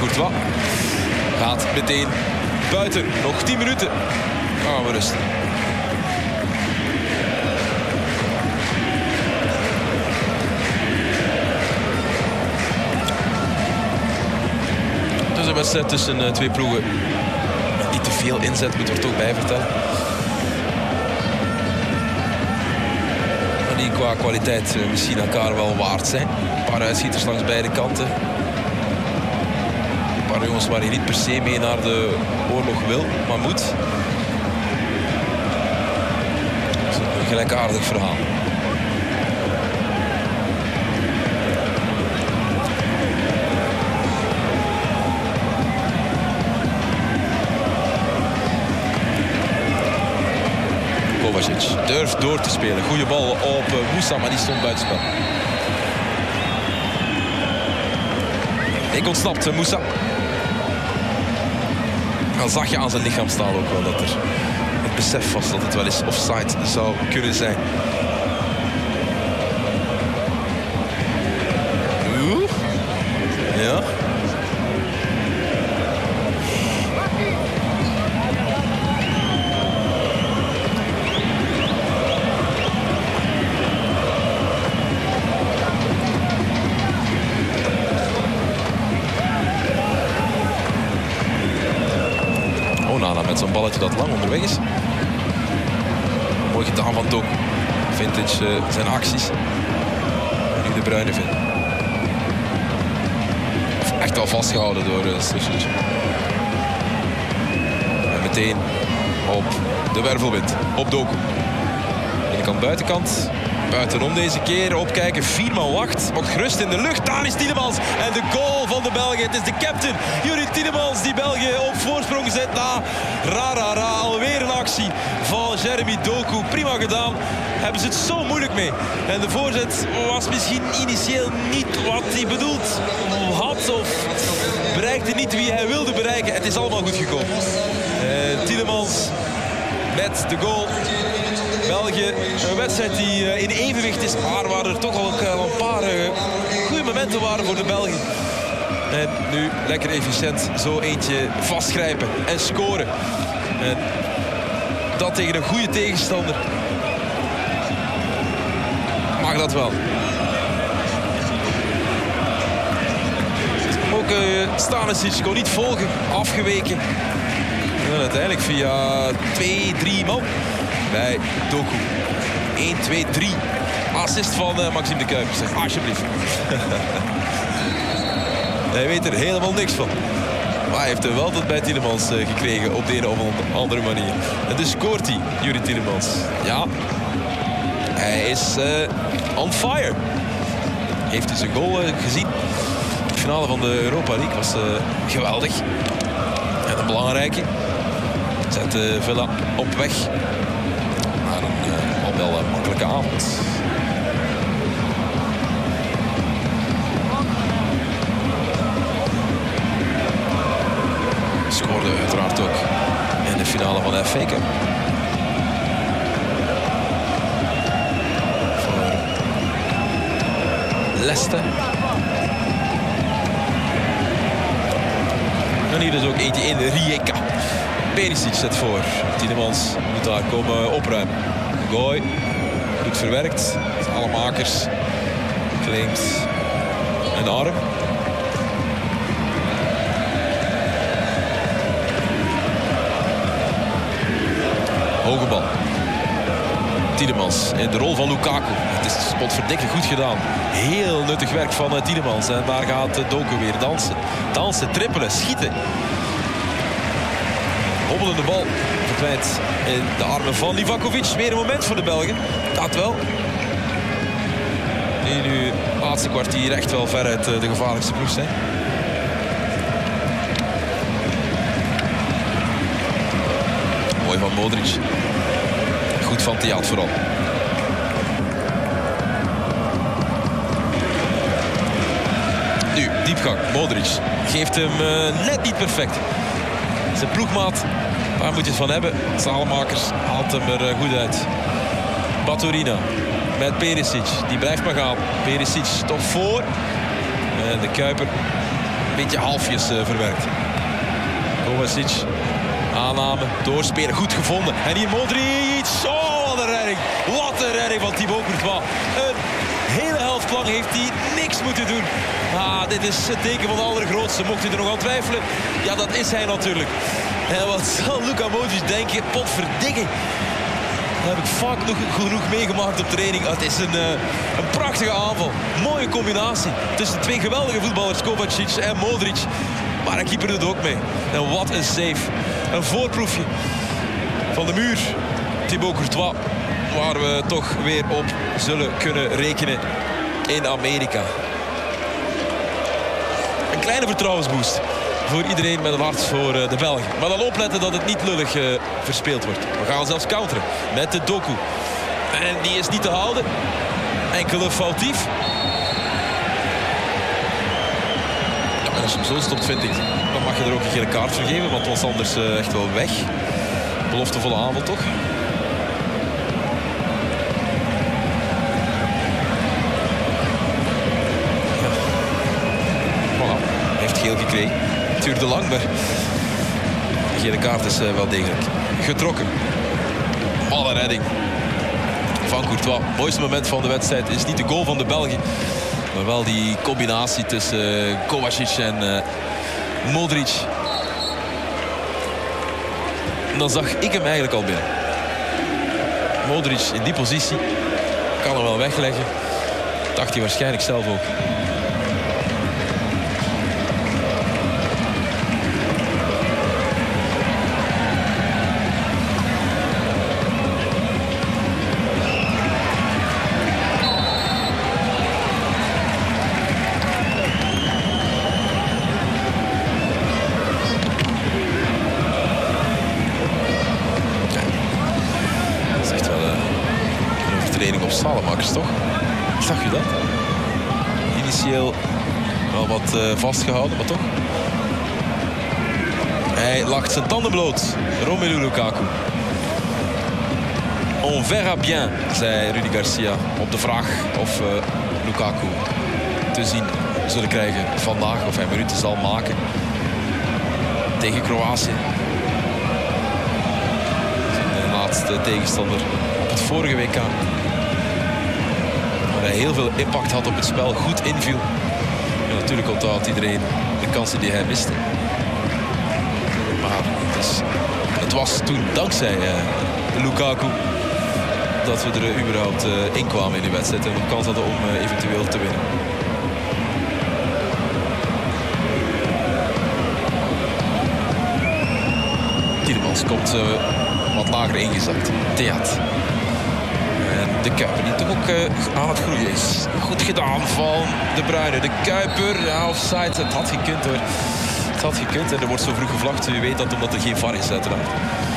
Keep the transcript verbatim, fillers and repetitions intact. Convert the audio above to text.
Courtois gaat meteen buiten. Nog tien minuten. Gaan we rusten. Dus een wedstrijd tussen uh, twee ploegen. Niet te veel inzet, moet er toch bij vertellen. Maar die qua kwaliteit uh, misschien elkaar wel waard zijn. Een paar uitschieters langs beide kanten. Een paar jongens waar je niet per se mee naar de oorlog wil, maar moet. Dat is een gelijkaardig verhaal. Kovacic durft door te spelen. Goede bal op uh, Moussa, maar die stond buitenspel. Ik ontsnapt, uh, Moussa. Dan zag je aan zijn lichaamstaal ook wel dat er het besef was dat het wel eens offside zou kunnen zijn. Oeh. Ja. Met zo'n balletje dat lang onderweg is. Mooi gedaan van Doku. Vintage uh, zijn acties. En nu de Bruyne vindt. Echt wel vastgehouden door uh, Slišić. En meteen op de wervelwind. Op Doku. Binnenkant buitenkant. Buitenom deze keer. Opkijken. Vierman wacht. Mocht gerust in de lucht. Daar is Tielemans. En de goal van de Belgen. Het is de captain. Youri Tielemans die België op voorsprong zet na ra ra ra. Alweer een actie van Jeremy Doku. Prima gedaan. Hebben ze het zo moeilijk mee. En de voorzet was misschien initieel niet wat hij bedoeld had. Of bereikte niet wie hij wilde bereiken. Het is allemaal goed gekomen. Uh, Tielemans met de goal. België, een wedstrijd die in evenwicht is, maar waar er toch al een paar goede momenten waren voor de Belgen. En nu lekker efficiënt zo eentje vastgrijpen en scoren. En dat tegen een goede tegenstander. Mag dat wel. Ook uh, Stanisic kon niet volgen, afgeweken. En uiteindelijk via twee, drie man bij Doku. één, twee, drie. Assist van uh, Maxime de Cuypers. Zeg, alsjeblieft. Hij weet er helemaal niks van. Maar hij heeft er wel tot bij Tielemans uh, gekregen op de een of andere manier. En dus scoort hij, Youri Tielemans. Ja, hij is uh, on fire. Heeft hij zijn goal uh, gezien. De finale van de Europa League was uh, geweldig. En een belangrijke. Zet uh, Villa op weg. Maar een uh, al wel uh, makkelijke avond. Scoorde uiteraard ook in de finale van de F A Cup. Voor Leicester. En hier is ook eentje in de Rijeka. Perisic zet voor. Tielemans moet daar komen opruimen. Gooi. Goed verwerkt. Alle makers. Claimt een arm. Hoge bal. Tielemans in de rol van Lukaku. Het is spotverdikke goed gedaan. Heel nuttig werk van uh, Tielemans. En daar gaat uh, Doku weer dansen. Dansen, trippelen, schieten. Hobbelende bal verdwijnt in de armen van Livakovic. Weer een moment voor de Belgen. Dat wel. Die nu het laatste kwartier echt wel veruit uh, de gevaarlijkste ploeg zijn. Mooi van Modric. Goed van Thiat vooral. Nu, diepgang. Modric geeft hem uh, net niet perfect. Zijn ploegmaat, daar moet je het van hebben. Salemakers haalt hem er uh, goed uit. Baturina met Perisic. Die blijft maar gaan. Perisic toch voor. En de Kuiper een beetje halfjes uh, verwerkt. Kovacic, aanname, doorspelen, goed gevonden. En hier Modric, oh wat een redding. Wat een redding van Thibaut Courtois. Een hele helft lang heeft hij niks moeten doen. Ah, dit is het teken van de allergrootste. Mocht u er nog aan twijfelen, ja dat is hij natuurlijk. En wat zal Luka Modric denken? Potverdikke. Dat heb ik vaak nog genoeg meegemaakt op training. Het is een, uh, een prachtige aanval. Mooie combinatie tussen twee geweldige voetballers, Kovacic en Modric. Maar de keeper doet ook mee. En wat een save. Een voorproefje van de muur. Thibaut Courtois, waar we toch weer op zullen kunnen rekenen in Amerika. Een kleine vertrouwensboost voor iedereen met een hart voor de Belgen. Maar dan opletten dat het niet lullig uh, verspeeld wordt. We gaan zelfs counteren met de Doku. En die is niet te houden. Enkele foutief. Ja, en als je hem zo stopt, vind ik, dan mag je er ook een gele kaart voor geven. Want het was anders uh, echt wel weg. Beloftevolle aanval toch? Ja. Voilà. Heeft geel gekregen. Het duurde lang, maar de gele kaart is uh, wel degelijk getrokken. Wat een redding van Courtois. Het mooiste moment van de wedstrijd is niet de goal van de Belgen, maar wel die combinatie tussen uh, Kovacic en uh, Modric. En dan zag ik hem eigenlijk al binnen. Modric in die positie kan hem wel wegleggen. Dacht hij waarschijnlijk zelf ook. Op Salamakers, toch? Zag je dat? Initieel wel wat uh, vastgehouden, maar toch? Hij lacht zijn tanden bloot. Romelu Lukaku. On verra bien, zei Rudy Garcia op de vraag of uh, Lukaku te zien zullen krijgen vandaag. Of hij minuten zal maken tegen Kroatië. De laatste tegenstander op het vorige W K. Hij heel veel impact had op het spel, goed inviel. En natuurlijk onthoudt iedereen de kansen die hij miste. Maar het, is, het was toen dankzij uh, Lukaku dat we er uh, überhaupt uh, in kwamen in die wedstrijd. En een kans hadden om uh, eventueel te winnen. Tielemans komt uh, wat lager ingezakt. Theat. De Kuiper die toch ook uh, aan het groeien is. Goed gedaan van De Bruyne. De Kuiper, ja, offside. Het had gekund hoor. Het had gekund en er wordt zo vroeg gevlacht. U weet dat omdat er geen V A R is uiteraard.